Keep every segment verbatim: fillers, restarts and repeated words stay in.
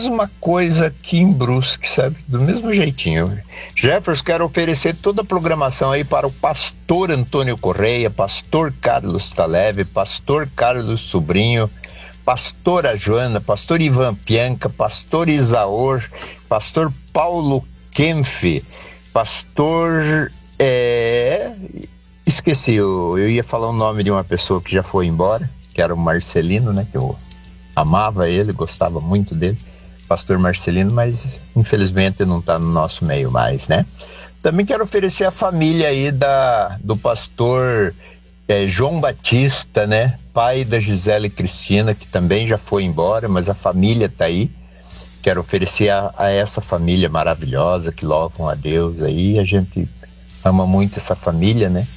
mesma coisa aqui em Brusque, sabe? Do mesmo jeitinho. Jefferson, quero oferecer toda a programação aí para o pastor Antônio Correia, pastor Carlos Taleve, pastor Carlos Sobrinho, pastora Joana, pastor Ivan Pianca, pastor Isaor, pastor Paulo Kempf, pastor... É... Esqueci, eu, eu ia falar o nome de uma pessoa que já foi embora, que era o Marcelino, né? Que eu amava ele, gostava muito dele, pastor Marcelino, mas infelizmente não está no nosso meio mais, né? Também quero oferecer a família aí da, do pastor é, João Batista, né? Pai da Gisele Cristina, que também já foi embora, mas a família tá aí. Quero oferecer a, a essa família maravilhosa que louvam a Deus aí. A gente ama muito essa família, né?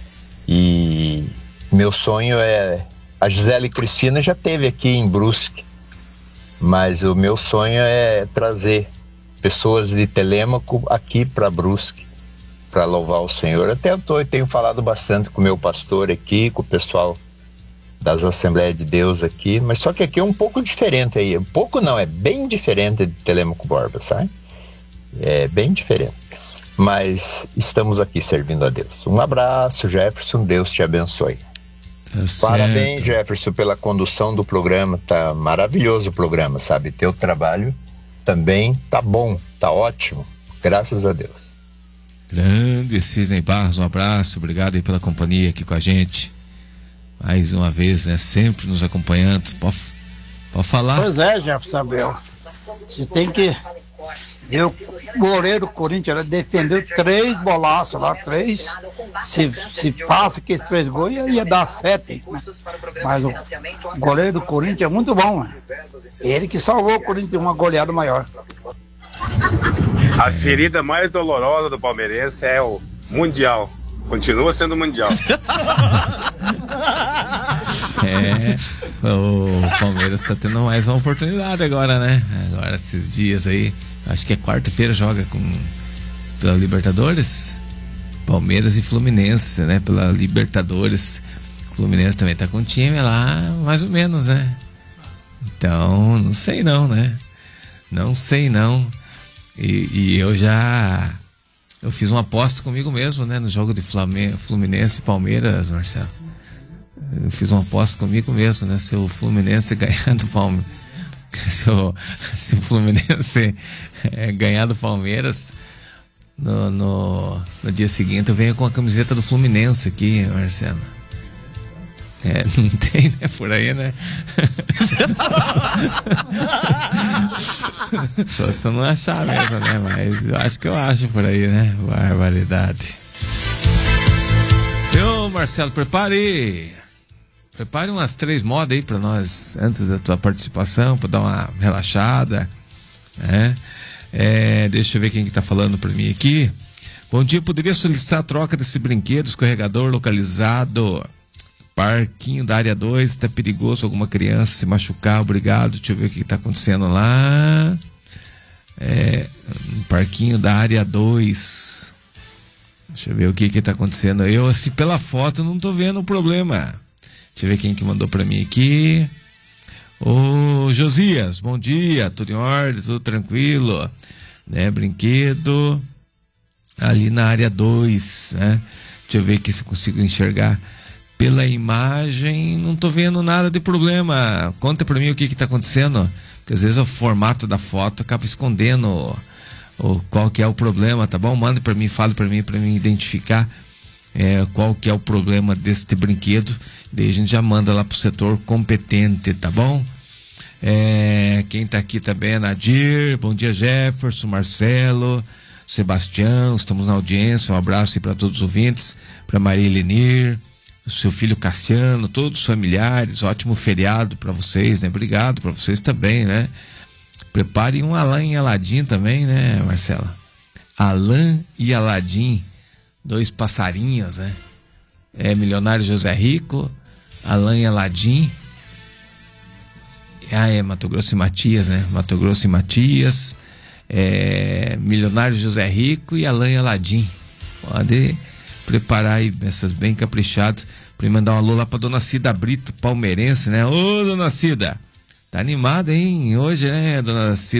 E meu sonho é... A Gisele Cristina já esteve aqui em Brusque, mas o meu sonho é trazer pessoas de Telêmaco aqui para Brusque, para louvar o Senhor. Até eu tô, tenho falado bastante com o meu pastor aqui, com o pessoal das Assembleias de Deus aqui, mas só que aqui é um pouco diferente aí. Um pouco não, é bem diferente de Telêmaco Borba, sabe? É bem diferente. Mas estamos aqui servindo a Deus. Um abraço, Jefferson, Deus te abençoe. Tá Parabéns, Jefferson, pela condução do programa. Tá maravilhoso o programa, sabe? Teu trabalho também tá bom, tá ótimo. Graças a Deus. Grande Cisney Barros, um abraço, obrigado aí pela companhia aqui com a gente. Mais uma vez, né? Sempre nos acompanhando. Pode, pode falar? Pois é, Jefferson Abel. Você tem que ver o goleiro do Corinthians, ela defendeu três bolaços lá, três. Se, se passa aqueles três gols, ia, ia dar sete. Né? Mas o goleiro do Corinthians é muito bom, né? Ele que salvou o Corinthians de uma goleada maior. A ferida mais dolorosa do palmeirense é o Mundial. Continua sendo Mundial. É, o Palmeiras tá tendo mais uma oportunidade agora, né? Agora esses dias aí, acho que é quarta-feira joga com pela Libertadores, Palmeiras e Fluminense, né? Pela Libertadores, Fluminense também tá com um time lá, mais ou menos, né? Então, não sei não, né? Não sei não. E, e eu já eu fiz uma aposta comigo mesmo, né? No jogo de Flamengo, Fluminense e Palmeiras, Marcelo. Eu fiz uma aposta comigo mesmo, né? Se o Fluminense ganhar do Palmeiras, se o, se o Fluminense é, ganhar do Palmeiras, no, no, no dia seguinte eu venho com a camiseta do Fluminense aqui, Marcelo. É, não tem, né? Por aí, né? Só se eu não achar mesmo, né? Mas eu acho que eu acho por aí, né? Barbaridade. Eu, Marcelo, prepare Prepare umas três modas aí pra nós antes da tua participação, pra dar uma relaxada, né? É, deixa eu ver quem que tá falando pra mim aqui. Bom dia, poderia solicitar a troca desse brinquedo escorregador localizado parquinho da área dois, tá perigoso alguma criança se machucar, obrigado. Deixa eu ver o que, que tá acontecendo lá. É, parquinho da área dois. Deixa eu ver o que que tá acontecendo. Eu, assim, pela foto não tô vendo o problema. Deixa eu ver quem que mandou pra mim aqui. Ô Josias, bom dia, tudo em ordem, tudo tranquilo, né? Brinquedo ali na área dois, né? Deixa eu ver aqui se eu consigo enxergar pela imagem, não tô vendo nada de problema. Conta pra mim o que que tá acontecendo, porque às vezes o formato da foto acaba escondendo o, o, qual que é o problema, tá bom? Manda pra mim, fale pra mim, pra mim identificar é, qual que é o problema desse brinquedo. Daí a gente já manda lá pro setor competente, tá bom? É, quem tá aqui também é Nadir, bom dia Jefferson, Marcelo, Sebastião, estamos na audiência, um abraço aí para todos os ouvintes, para Maria Elenir, seu filho Cassiano, todos os familiares, ótimo feriado para vocês, né? Obrigado para vocês também, né? Preparem um Alain e Aladim também, né, Marcela? Alain e Aladim, dois passarinhos, né? É, Milionário José Rico, Alain e Aladim. Ah, é Mato Grosso e Matias, né? Mato Grosso e Matias, é, Milionário José Rico e Alain e Aladim. Pode preparar aí essas bem caprichadas para mandar um alô lá pra Dona Cida Brito, palmeirense, né? Ô, Dona Cida, tá animada, hein? Hoje, né, Dona Cida?